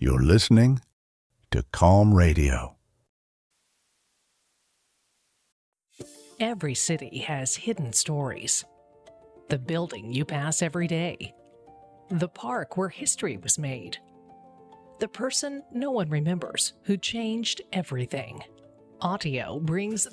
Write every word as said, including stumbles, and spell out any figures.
You're listening to Calm Radio. Every city has hidden stories. The building you pass every day. The park where history was made. The person no one remembers who changed everything. Audio brings